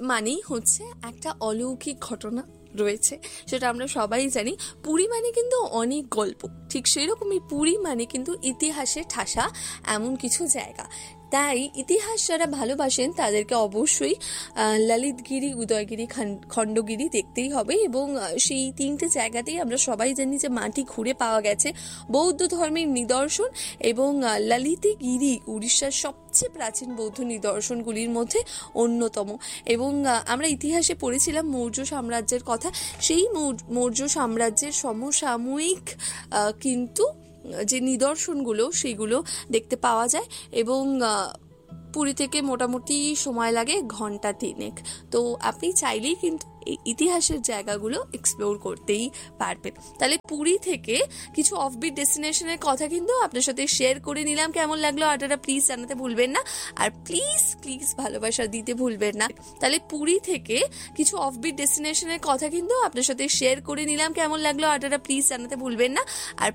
মানেই হচ্ছে একটা অলৌকিক ঘটনা রয়েছে, সেটা আমরা সবাই জানি। পুরী মানে কিন্তু অনেক গল্প, ঠিক সেরকমই পুরী মানে কিন্তু ইতিহাসে ঠাসা এমন কিছু জায়গা। তাই ইতিহাস যারা ভালোবাসেন তাদেরকে অবশ্যই ললিতগিরি, উদয়গিরি, খণ্ডগিরি দেখতেই হবে। এবং সেই তিনটে জায়গাতেই আমরা সবাই জানি যে মাটি খুঁড়ে পাওয়া গেছে বৌদ্ধ ধর্মের নিদর্শন। এবং ললিতগিরি উড়িষ্যার সবচেয়ে প্রাচীন বৌদ্ধ নিদর্শনগুলির মধ্যে অন্যতম। এবং আমরা ইতিহাসে পড়েছিলাম মৌর্য সাম্রাজ্যের কথা। সেই মৌর্য সাম্রাজ্যের সমসাময়িক কিন্তু যে নিদর্শনগুলো সেগুলো দেখতে পাওয়া যায়। এবং পুরী থেকে মোটামুটি সময় লাগে ঘন্টা 3 তো আপনি চাইলেই কিন্তু এই ইতিহাসের জায়গাগুলো এক্সপ্লোর করতেই পারবেন। তাহলে পুরী থেকে কিছু অফবিট ডেস্টিনেশনের কথা কিন্তু আপনার সাথে শেয়ার করে নিলাম। কেমন লাগলো আপনারা প্লিজ জানাতে ভুলবেন না, আর প্লিজ প্লিজ ভালোবাসা দিতে ভুলবেন না। তাহলে পুরী থেকে কিছু অফবিট ডেস্টিনেশনের কথা কিন্তু আপনার সাথে শেয়ার করে নিলাম। কেমন লাগলো আপনারা প্লিজ জানাতে ভুলবেন না, আর